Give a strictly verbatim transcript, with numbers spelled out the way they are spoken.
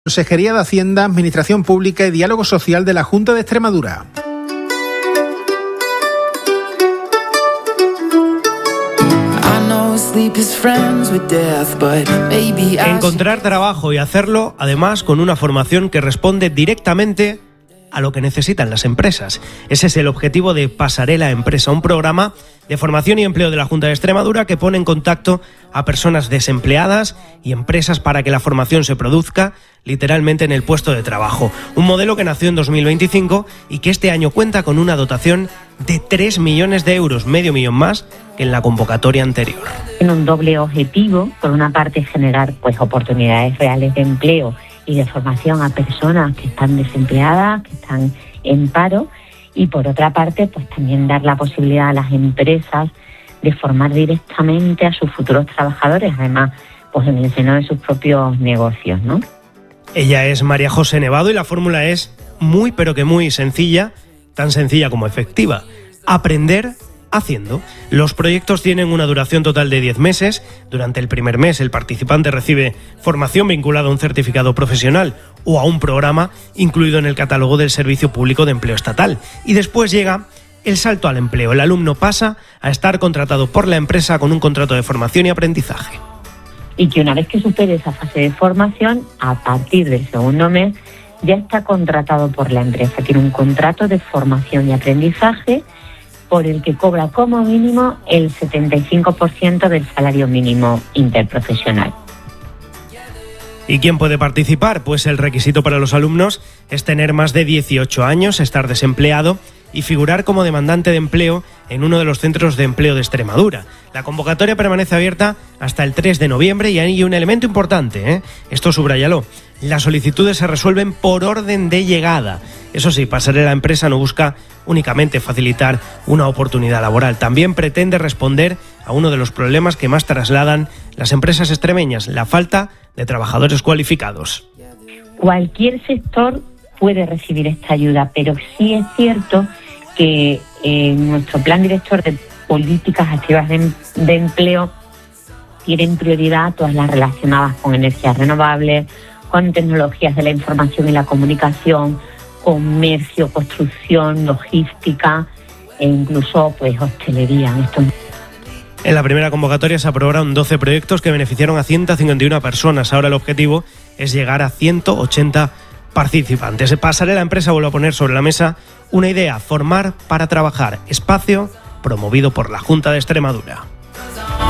Consejería de Hacienda, Administración Pública y Diálogo Social de la Junta de Extremadura. Encontrar trabajo y hacerlo, además, con una formación que responde directamente a lo que necesitan las empresas. Ese es el objetivo de Pasarela Empresa, un programa de formación y empleo de la Junta de Extremadura que pone en contacto a personas desempleadas y empresas para que la formación se produzca literalmente en el puesto de trabajo. Un modelo que nació en dos mil veinticinco y que este año cuenta con una dotación de tres millones de euros, medio millón más que en la convocatoria anterior. En un doble objetivo, por una parte generar pues oportunidades reales de empleo y de formación a personas que están desempleadas, que están en paro, y por otra parte pues también dar la posibilidad a las empresas de formar directamente a sus futuros trabajadores, además pues en el seno de sus propios negocios, ¿no? Ella es María José Nevado y la fórmula es muy pero que muy sencilla, tan sencilla como efectiva: aprender haciendo. Los proyectos tienen una duración total de diez meses. Durante el primer mes el participante recibe formación vinculada a un certificado profesional o a un programa incluido en el catálogo del Servicio Público de Empleo Estatal. Y después llega el salto al empleo. El alumno pasa a estar contratado por la empresa con un contrato de formación y aprendizaje. Y que una vez que supere esa fase de formación, a partir del segundo mes, ya está contratado por la empresa. Tiene un contrato de formación y aprendizaje por el que cobra como mínimo el setenta y cinco por ciento del salario mínimo interprofesional. ¿Y quién puede participar? Pues el requisito para los alumnos es tener más de dieciocho años, estar desempleado y figurar como demandante de empleo en uno de los centros de empleo de Extremadura. La convocatoria permanece abierta hasta el tres de noviembre y hay un elemento importante, ¿eh? Esto subráyalo. Las solicitudes se resuelven por orden de llegada. Eso sí, Pasarela Empresa no busca únicamente facilitar una oportunidad laboral, también pretende responder a uno de los problemas que más trasladan las empresas extremeñas, la falta de trabajadores cualificados. Cualquier sector puede recibir esta ayuda, pero sí es cierto que eh, nuestro plan director de políticas activas de, de empleo tienen prioridad todas las relacionadas con energías renovables, con tecnologías de la información y la comunicación, comercio, construcción, logística e incluso pues hostelería. Esto. En la primera convocatoria se aprobaron doce proyectos que beneficiaron a ciento cincuenta y una personas. Ahora el objetivo es llegar a ciento ochenta participantes. Pasarela Empresa vuelve a poner sobre la mesa una idea: formar para trabajar, espacio promovido por la Junta de Extremadura.